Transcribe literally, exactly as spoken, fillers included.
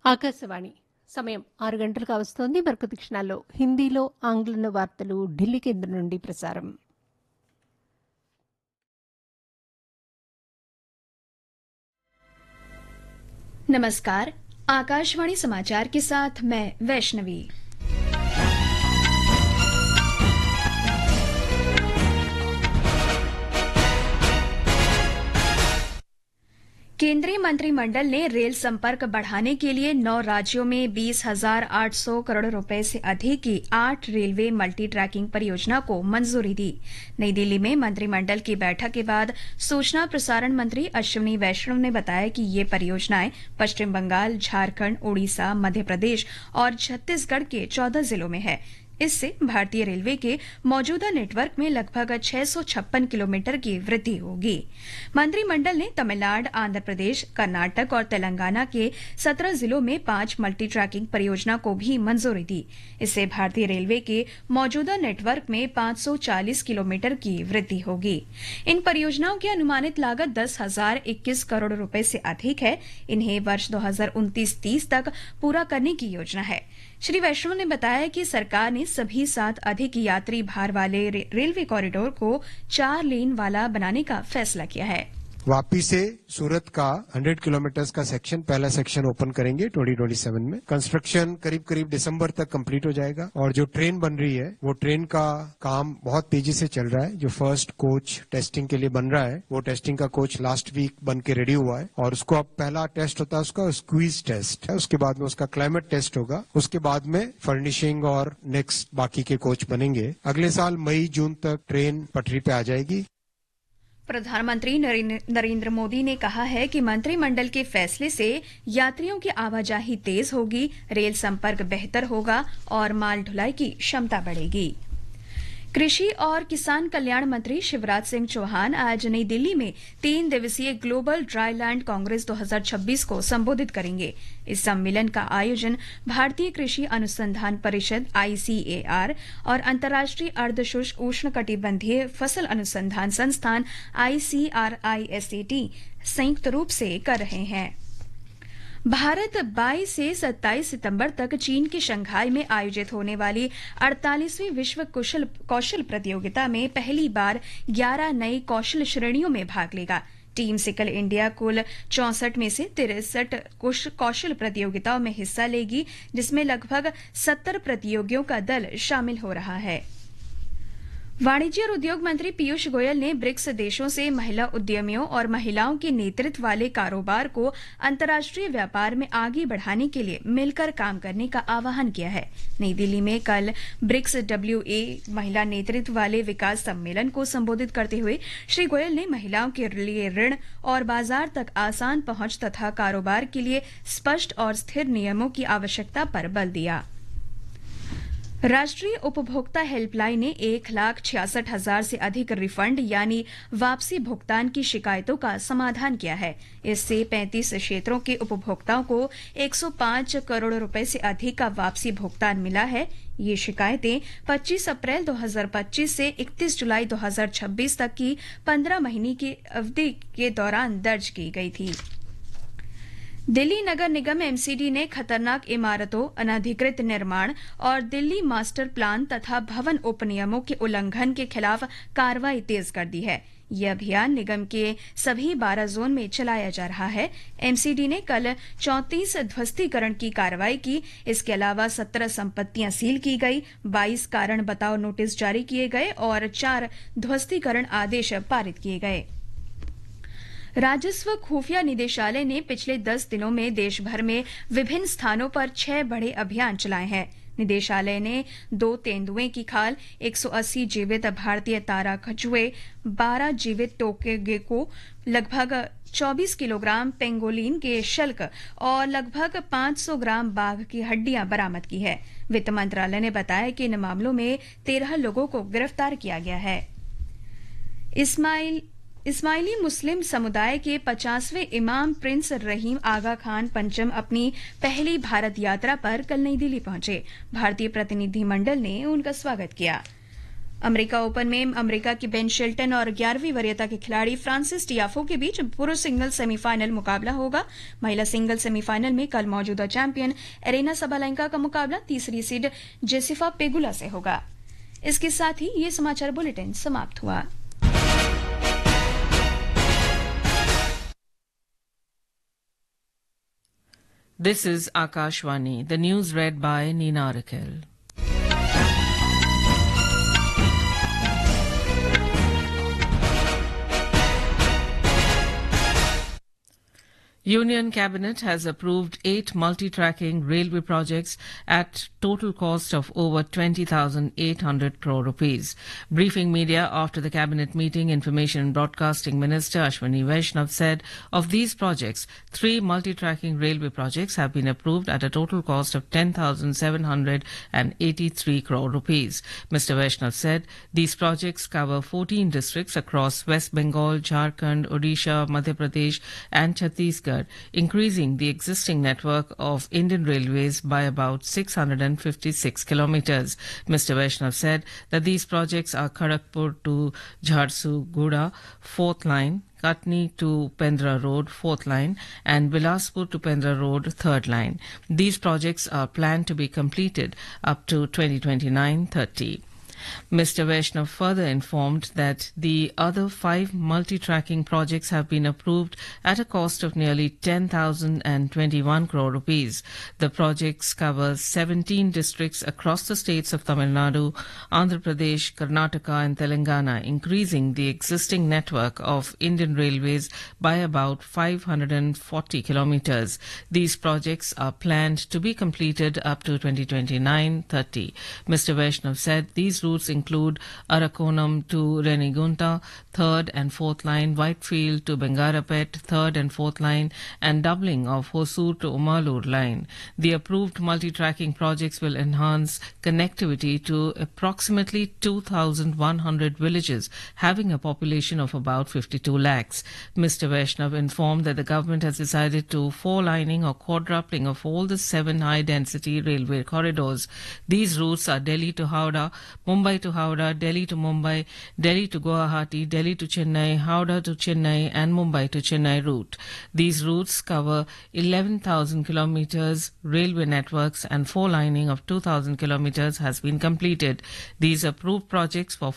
ఆకాశవాణి సమయం ఆరు గంటలు కావస్తోంది. మరికొద్ది క్షణాల్లో హిందీలో ఆంగ్లంలో వార్తలు ఢిల్లీ కేంద్రం నుండి ప్రసారం. नमस्कार, आकाशवाणी समाचार के साथ मैं वैष्णवी। केंद्रीय मंत्रिमंडल ने रेल संपर्क बढ़ाने के लिए नौ राज्यों में बीस हजार आठ सौ करोड़ रुपए से अधिक की आठ रेलवे मल्टी ट्रैकिंग परियोजना को मंजूरी दी। नई दिल्ली में मंत्रिमंडल की बैठक के बाद सूचना प्रसारण मंत्री अश्विनी वैष्णव ने बताया कि ये परियोजनाएं पश्चिम बंगाल, झारखंड, ओडिशा, मध्य प्रदेश और छत्तीसगढ़ के चौदह जिलों में है। इससे भारतीय रेलवे के मौजूदा नेटवर्क में लगभग छह सौ छप्पन किलोमीटर की वृद्धि होगी। मंत्रिमंडल ने तमिलनाडु, आंध्र प्रदेश, कर्नाटक और तेलंगाना के सत्रह जिलों में पांच मल्टी ट्रैकिंग परियोजना को भी मंजूरी दी। इससे भारतीय रेलवे के मौजूदा नेटवर्क में पांच सौ चालीस किलोमीटर की वृद्धि होगी। इन परियोजनाओं की अनुमानित लागत दस हजार इक्कीस करोड़ रुपए से अधिक है। इन्हें वर्ष दो हजार उनतीस तीस तक पूरा करने की योजना है। श्री वैष्णव ने बताया कि सरकार ने सभी सात अधिक यात्री भार वाले रे, रेलवे कॉरिडोर को चार लेन वाला बनाने का फैसला किया है। वापी से सूरत का सौ किलोमीटर का सेक्शन पहला सेक्शन ओपन करेंगे दो हज़ार सत्ताईस में। कंस्ट्रक्शन करीब करीब दिसंबर तक कंप्लीट हो जाएगा और जो ट्रेन बन रही है वो ट्रेन का काम बहुत तेजी से चल रहा है। जो फर्स्ट कोच टेस्टिंग के लिए बन रहा है वो टेस्टिंग का कोच लास्ट वीक बन के रेडी हुआ है और उसको अब पहला टेस्ट होता है उसका स्क्वीज टेस्ट है। उसके बाद में उसका क्लाइमेट टेस्ट होगा। उसके बाद में फर्निशिंग और नेक्स्ट बाकी के कोच बनेंगे। अगले साल मई जून तक ट्रेन पटरी पे आ जाएगी। प्रधानमंत्री नरेंद्र मोदी ने कहा है कि मंत्रिमंडल के फैसले से यात्रियों की आवाजाही तेज होगी, रेल संपर्क बेहतर होगा और माल ढुलाई की क्षमता बढ़ेगी। कृषि और किसान कल्याण मंत्री शिवराज सिंह चौहान आज नई दिल्ली में तीन दिवसीय ग्लोबल ड्राई लैंड कांग्रेस दो हज़ार छब्बीस को संबोधित करेंगे। इस सम्मेलन का आयोजन भारतीय कृषि अनुसंधान परिषद आई सी ए आर और अंतर्राष्ट्रीय अर्धशुष्क उष्णकटिबंधीय फसल अनुसंधान संस्थान आई C R I S A T संयुक्त रूप से कर रहे हैं। भारत बाईस से सत्ताईस सितंबर तक चीन के शंघाई में आयोजित होने वाली अड़तालीसवीं विश्व कुशल कौशल प्रतियोगिता में पहली बार ग्यारह नई कौशल श्रेणियों में भाग लेगा। टीम सिकल इंडिया कुल चौसठ में से तिरसठ कौशल प्रतियोगिताओं में हिस्सा लेगी, जिसमें लगभग सत्तर प्रतियोगियों का दल शामिल हो रहा है। वाणिज्य और उद्योग मंत्री पीयूष गोयल ने ब्रिक्स देशों से महिला उद्यमियों और महिलाओं के नेतृत्व वाले कारोबार को अंतर्राष्ट्रीय व्यापार में आगे बढ़ाने के लिए मिलकर काम करने का आह्वान किया है। नई दिल्ली में कल ब्रिक्स डब्ल्यू ए महिला नेतृत्व वाले विकास सम्मेलन को संबोधित करते हुए श्री गोयल ने महिलाओं के लिए ऋण और बाजार तक आसान पहुंच तथा कारोबार के लिए स्पष्ट और स्थिर नियमों की आवश्यकता पर बल दिया। राष्ट्रीय उपभोक्ता हेल्पलाइन ने एक लाख छियासठ हजार से अधिक रिफंड यानी वापसी भुगतान की शिकायतों का समाधान किया है। इससे पैंतीस क्षेत्रों के उपभोक्ताओं को एक सौ पांच करोड़ रुपए से अधिक का वापसी भुगतान मिला है। ये शिकायतें पच्चीस अप्रैल दो हज़ार पच्चीस से इकतीस जुलाई दो हज़ार छब्बीस तक की पंद्रह महीने की अवधि के दौरान दर्ज की गई थी। दिल्ली नगर निगम एम सी डी ने खतरनाक इमारतों, अनधिकृत निर्माण और दिल्ली मास्टर प्लान तथा भवन उपनियमों के उल्लंघन के खिलाफ कार्रवाई तेज कर दी है। यह अभियान निगम के सभी बारह जोन में चलाया जा रहा है। एम सी डी ने कल चौंतीस ध्वस्तीकरण की कार्रवाई की। इसके अलावा सत्रह संपत्तियां सील की गई, बाईस कारण बताओ नोटिस जारी किए गए और चार ध्वस्तीकरण आदेश पारित किए गए। राजस्व खुफिया निदेशालय ने पिछले दस दिनों में देश भर में विभिन्न स्थानों पर छह बड़े अभियान चलाए हैं। निदेशालय ने दो तेंदुए की खाल, एक सौ अस्सी जीवित भारतीय तारा कछुए, बारह जीवित टोके गेको, लगभग चौबीस किलोग्राम पेंगोलिन के शल्क और लगभग पांच सौ ग्राम बाघ की हड्डियां बरामद की है। वित्त मंत्रालय ने बताया कि इन मामलों में तेरह लोगों को गिरफ्तार किया गया है। इस्माइल इस्माइली मुस्लिम समुदाय के पचासवें इमाम प्रिंस रहीम आगा खान पंचम अपनी पहली भारत यात्रा पर कल नई दिल्ली पहुंचे। भारतीय प्रतिनिधिमंडल ने उनका स्वागत किया। अमेरिका ओपन में अमेरिका की बेन शेल्टन और ग्यारहवीं वरीयता के खिलाड़ी फ्रांसिस टियाफो के बीच पुरुष सिंगल सेमीफाइनल मुकाबला होगा। महिला सिंगल सेमीफाइनल में कल मौजूदा चैंपियन एरेना सबालेंका का मुकाबला तीसरी सीड जेसिफा पेगुला से होगा। इसके साथ ही ये समाचार बुलेटिन समाप्त हुआ। This is Akashvani. The news read by Nina Rakel. Union Cabinet has approved eight multi-tracking railway projects at total cost of over twenty thousand eight hundred crore rupees. Briefing media after the Cabinet meeting, Information and Broadcasting Minister Ashwini Vaishnav said of these projects, three multi-tracking railway projects have been approved at a total cost of ten thousand seven hundred eighty-three crore rupees. Mister Vaishnav said these projects cover fourteen districts across West Bengal, Jharkhand, Odisha, Madhya Pradesh and Chhattisgarh, increasing the existing network of Indian Railways by about six hundred fifty-six kilometers. Mister Vaishnav said that these projects are Kharagpur to Jharsuguda, fourth line, Katni to Pendra Road, fourth line, and Bilaspur to Pendra Road, third line. These projects are planned to be completed up to twenty twenty-nine thirty. Mister Vaishnav further informed that the other five multi-tracking projects have been approved at a cost of nearly ten thousand twenty-one crore rupees. The projects cover seventeen districts across the states of Tamil Nadu, Andhra Pradesh, Karnataka and Telangana, increasing the existing network of Indian Railways by about five hundred forty kilometers. These projects are planned to be completed up to twenty twenty-nine thirty. Mister Vaishnav said these routes include Arakonam to Renigunta, third and fourth line, Whitefield to Bengarapet, third and fourth line, and doubling of Hosur to Umalur line. The approved multi-tracking projects will enhance connectivity to approximately two thousand one hundred villages having a population of about fifty-two lakhs. Mister Vaishnav informed that the government has decided to four-lining or quadrupling of all the seven high-density railway corridors. These routes are Delhi to Howrah, Mumbai to Howrah, Delhi to Mumbai, Delhi to Guwahati, Delhi to Chennai, Howrah to Chennai and Mumbai to Chennai route. These routes cover eleven thousand kilometers railway networks and four lining of two thousand kilometers has been completed. These approved projects for